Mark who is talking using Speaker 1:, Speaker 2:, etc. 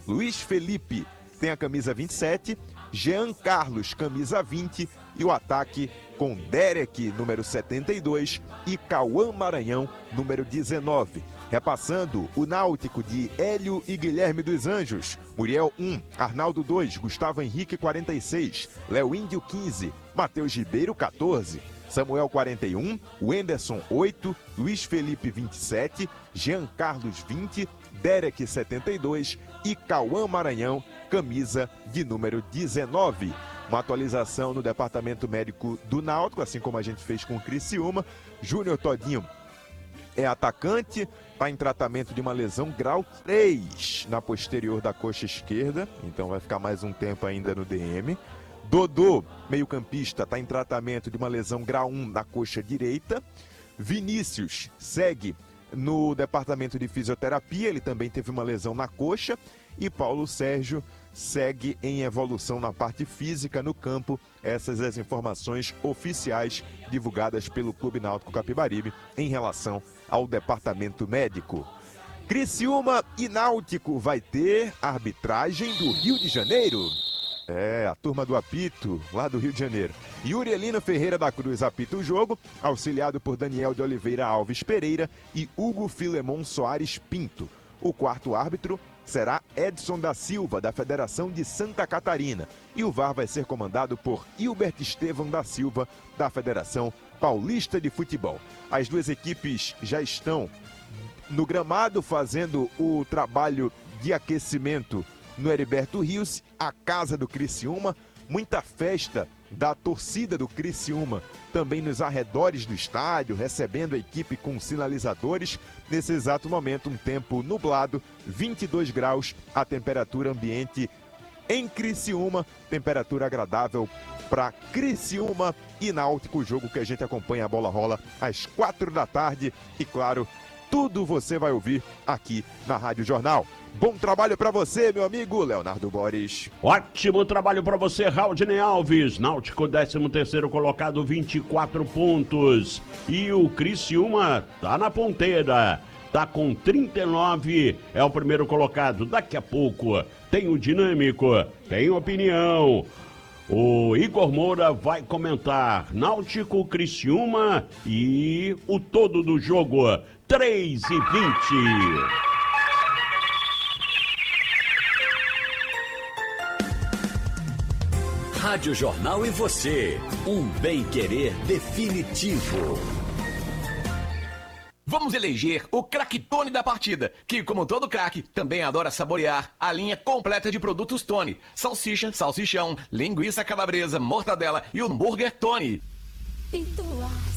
Speaker 1: Luiz Felipe tem a camisa 27, Jean Carlos, camisa 20, e o ataque com Derek, número 72, e Cauã Maranhão, número 19. Repassando, o Náutico de Hélio e Guilherme dos Anjos, Muriel 1, Arnaldo 2, Gustavo Henrique 46, Léo Índio 15, Matheus Ribeiro 14, Samuel 41, Wenderson 8, Luiz Felipe 27, Jean Carlos 20, Derek 72 e Cauã Maranhão, camisa de número 19. Uma atualização no departamento médico do Náutico, assim como a gente fez com o Criciúma. Júnior Todinho é atacante, está em tratamento de uma lesão grau 3 na posterior da coxa esquerda, então vai ficar mais um tempo ainda no DM. Dodô, meio-campista, está em tratamento de uma lesão grau 1 na coxa direita. Vinícius segue no departamento de fisioterapia, ele também teve uma lesão na coxa. E Paulo Sérgio segue em evolução na parte física no campo. Essas as informações oficiais divulgadas pelo Clube Náutico Capibaribe em relação ao departamento médico. Criciúma e Náutico vai ter arbitragem do Rio de Janeiro. A turma do apito, lá do Rio de Janeiro. Yuri Elino Ferreira da Cruz apita o jogo, auxiliado por Daniel de Oliveira Alves Pereira e Hugo Filemon Soares Pinto. O quarto árbitro será Edson da Silva, da Federação de Santa Catarina. E o VAR vai ser comandado por Hilbert Estevam da Silva, da Federação Paulista de Futebol. As duas equipes já estão no gramado fazendo o trabalho de aquecimento no Heriberto Rios, a casa do Criciúma. Muita festa da torcida do Criciúma também nos arredores do estádio, recebendo a equipe com sinalizadores. Nesse exato momento, um tempo nublado, 22 graus, a temperatura ambiente em Criciúma, temperatura agradável para Criciúma e Náutico, o jogo que a gente acompanha, a bola rola às 4 da tarde e, claro, tudo você vai ouvir aqui na Rádio Jornal. Bom trabalho para você, meu amigo Leonardo Boris.
Speaker 2: Ótimo trabalho para você, Raudinei Alves. Náutico, 13º colocado, 24 pontos. E o Criciúma tá na ponteira, tá com 39, é o primeiro colocado. Daqui a pouco tem o Dinâmico, tem opinião. O Igor Moura vai comentar Náutico, Criciúma e o todo do jogo, 3h20.
Speaker 3: Rádio Jornal e você, um bem-querer definitivo.
Speaker 4: Vamos eleger o craque Tony da partida, que, como todo craque, também adora saborear a linha completa de produtos Tony. Salsicha, salsichão, linguiça calabresa, mortadela e hambúrguer Tony.
Speaker 5: Pinto